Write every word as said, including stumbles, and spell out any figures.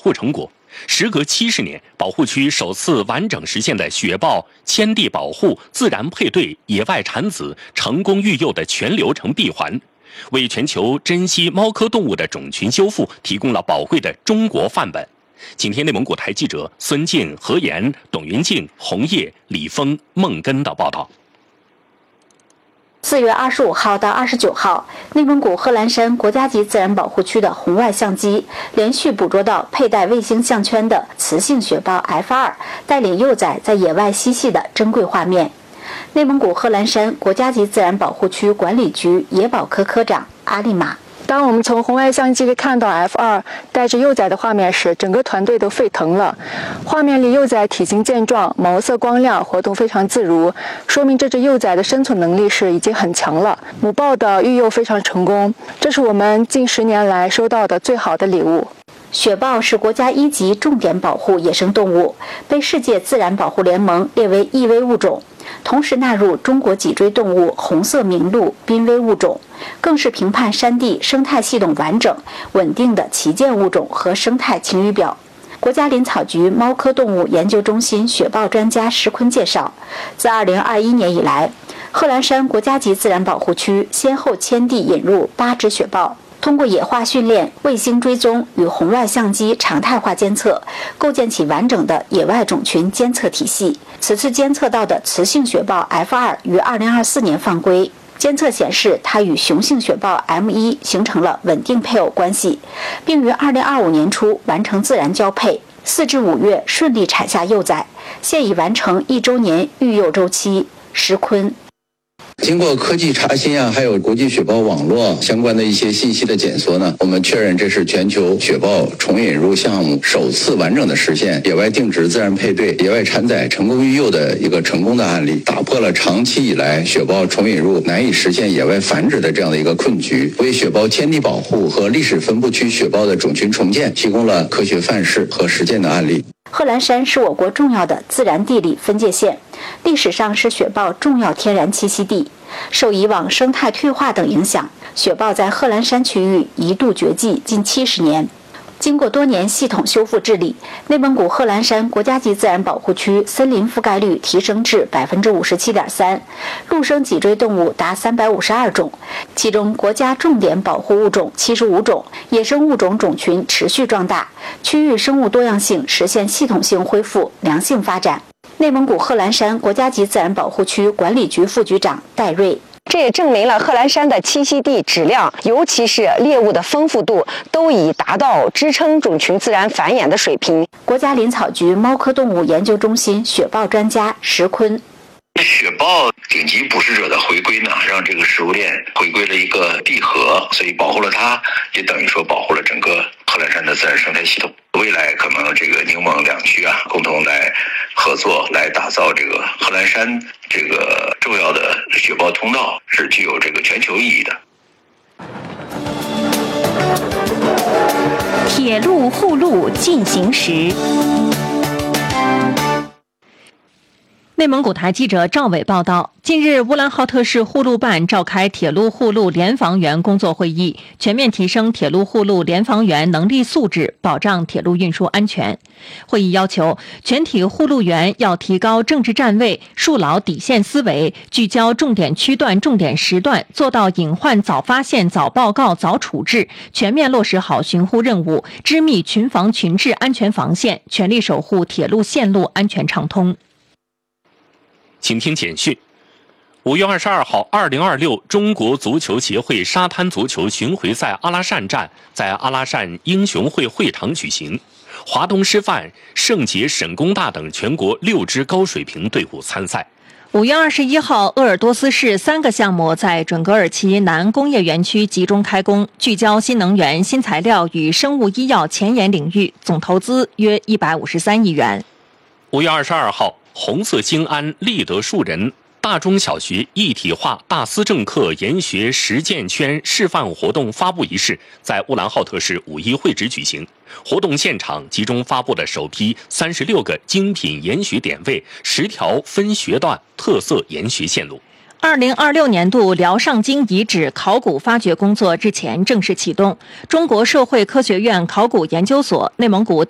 护成果。时隔七十年，保护区首次完整实现了雪豹迁地保护、自然配对、野外产子、成功育幼的全流程闭环，为全球珍稀猫科动物的种群修复提供了宝贵的中国范本。今天内蒙古台记者孙静、何岩、董云静、红叶、李峰、孟根的报道。 四月二十五号到二十九号，内蒙古贺兰山国家级自然保护区的红外相机连续捕捉到佩戴卫星项圈的雌性雪豹 F 二 带领幼崽在野外嬉戏的珍贵画面。内蒙古贺兰山国家级自然保护区管理局野保科科长阿丽玛。 当我们从红外相机看到 F 二 带着幼崽的画面时，整个团队都沸腾了。画面里幼崽体型健壮，毛色光亮，活动非常自如，说明这只幼崽的生存能力是已经很强了。母豹的育幼非常成功，这是我们近十年来收到的最好的礼物。 雪豹是国家一级重点保护野生动物，被世界自然保护联盟列为易危物种，同时纳入中国脊椎动物红色名录濒危物种，更是评判山地生态系统完整稳定的旗舰物种和生态晴雨表。国家林草局猫科动物研究中心雪豹专家石坤介绍，自二零二一年以来，贺兰山国家级自然保护区先后迁地引入八只雪豹，通过野化训练、卫星追踪与红外相机常态化监测，构建起完整的野外种群监测体系。此次监测到的雌性雪豹 F 二 于二零二四年放归，监测显示它与雄性雪豹 M 一 形成了稳定配偶关系，并于二零二五年初完成自然交配，四至五月顺利产下幼崽，现已完成一周年育幼周期。石坤。 经过科技查询啊，还有国际雪豹网络相关的一些信息的检索呢，我们确认这是全球雪豹重引入项目首次完整的实现野外定植、自然配对、野外产崽、成功育幼的一个成功的案例，打破了长期以来雪豹重引入难以实现野外繁殖的这样的一个困局，为雪豹迁地保护和历史分布区雪豹的种群重建提供了科学范式和实践的案例。 贺兰山是我国重要的自然地理分界线，历史上是雪豹重要天然栖息地。受以往生态退化等影响，雪豹在贺兰山区域一度绝迹近七十年。经过多年系统修复治理，内蒙古贺兰山国家级自然保护区森林覆盖率提升至 百分之五十七点三， 陆生脊椎动物达三百五十二种，其中国家重点保护物种七十五种，野生物种种群持续壮大，区域生物多样性实现系统性恢复、良性发展。内蒙古贺兰山国家级自然保护区管理局副局长戴瑞。 这也证明了贺兰山的栖息地质量，尤其是猎物的丰富度，都已达到支撑种群自然繁衍的水平。 国家林草局猫科动物研究中心雪豹专家石坤。 雪豹顶级捕食者的回归呢，让这个食物链回归了一个闭合，所以保护了它，也等于说保护了整个贺兰山的自然生态系统。未来可能这个宁蒙两区啊，共同来合作，来打造这个贺兰山这个重要的雪豹通道，是具有这个全球意义的。 铁路护路进行时。内蒙古台记者赵伟报道，近日乌兰浩特市护路办召开铁路护路联防员工作会议，全面提升铁路护路联防员能力素质，保障铁路运输安全。会议要求全体护路员要提高政治站位，树牢底线思维，聚焦重点区段、重点时段，做到隐患早发现、早报告、早处置，全面落实好巡护任务，织密群防群治安全防线，全力守护铁路线路安全畅通。 请听简讯。五月二十二号，二零二六中国足球协会沙滩足球巡回赛阿拉善站在阿拉善英雄会会场举行。华东师范、圣捷、沈工大等全国六支高水平队伍参赛。 五月二十一号，鄂尔多斯市三个项目在准格尔旗南工业园区集中开工，聚焦新能源、新材料与生物医药前沿领域，总投资约一百五十三亿元。 五月二十二号，红色兴安立德树人大中小学一体化大思政课研学实践圈示范活动发布仪式在乌兰浩特市五一会址举行。活动现场集中发布了首批三十六个精品研学点位、十条分学段特色研学线路。 二零二六年度辽上京遗址考古发掘工作日前正式启动。中国社会科学院考古研究所、内蒙古